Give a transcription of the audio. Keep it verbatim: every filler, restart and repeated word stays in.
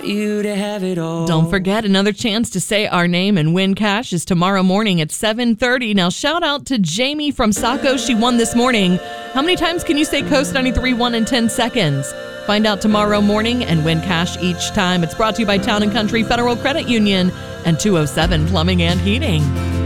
you to have it all. Don't forget, another chance to say our name and win cash is tomorrow morning at seven thirty. Now, shout out to Jamie from Saco. She won this morning. How many times can you say Coast ninety-three one in ten seconds? Find out tomorrow morning and win cash each time. It's brought to you by Town and Country Federal Credit Union and two oh seven Plumbing and Heating.